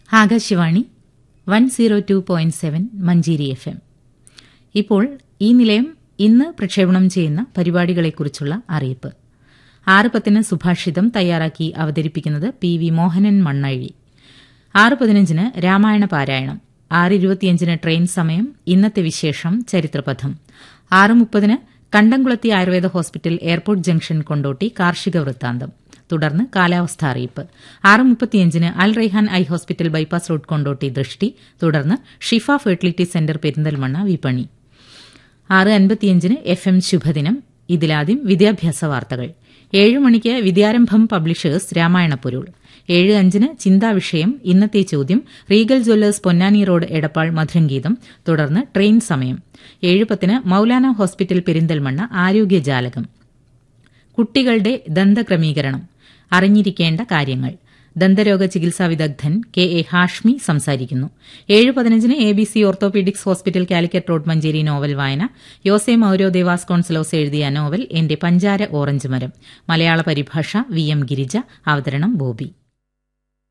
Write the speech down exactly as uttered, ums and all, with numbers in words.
Akashvani one zero two point seven Manjeri F M. ഇപ്പോൾ ഈ നിലയം ഇന്ന് പ്രക്ഷേപണം ചെയ്യുന്ന പരിപാടികളെക്കുറിച്ചുള്ള അറിയിപ്പ്. ആറ് പത്തിന് സുഭാഷിതം തയ്യാറാക്കി അവതരിപ്പിക്കുന്നത് പി വി മോഹനൻ മണ്ണഴി. ആറ് പതിനഞ്ചിന് രാമായണ പാരായണം. ആറ് ഇരുപത്തിയഞ്ചിന് ട്രെയിൻ സമയം, ഇന്നത്തെ വിശേഷം, ചരിത്രപഥം. ആറ് മുപ്പതിന് കണ്ടംകുളത്തി Ayurveda hospital airport junction Kondotty കാർഷിക വൃത്താന്തം. തുടർന്ന് കാലാവസ്ഥാ അറിയിപ്പ്. ആറ് മുപ്പത്തിയഞ്ചിന് അൽ Raihan eye hospital bypass road Kondotty ദൃഷ്ടി. തുടർന്ന് ഷിഫ ഫെർട്ടിലിറ്റി സെന്റർ പെരിന്തൽമണ്ണ വിപണി. ആറ് അൻപത്തിയഞ്ചിന് എഫ് എം ശുഭദിനം. ഇതിലാദ്യം വിദ്യാഭ്യാസ വാർത്തകൾ. ഏഴ് മണിക്ക് വിദ്യാരംഭം പബ്ലിഷേഴ്സ് രാമായണപ്പൊരുൾ. ഏഴ് അഞ്ചിന് ചിന്താവിഷയം, ഇന്നത്തെ ചോദ്യം, Regal Jewellers Ponnani road Edappal മധുരംഗീതം. തുടർന്ന് ട്രെയിൻ സമയം. ഏഴ് പത്തിന് മൌലാന ഹോസ്പിറ്റൽ പെരിന്തൽമണ്ണ ആരോഗ്യജാലകം. കുട്ടികളുടെ ദന്തക്രമീകരണം, അറിഞ്ഞിരിക്കേണ്ട കാര്യങ്ങൾ. ദന്തരോഗ ചികിത്സാ വിദഗ്ധൻ കെ എ ഹാഷ്മി സംസാരിക്കുന്നു. ഏഴ് പതിനഞ്ചിന് A B C orthopaedics hospital Calicut road Manjeri novel വായന. യോസെ മൌരോ ദേവാസ് കോൺസലോസ് എഴുതിയ നോവൽ എന്റെ പഞ്ചാര ഓറഞ്ച് മരം. മലയാള പരിഭാഷ വി എം ഗിരിജ. അവതരണം ബോബി.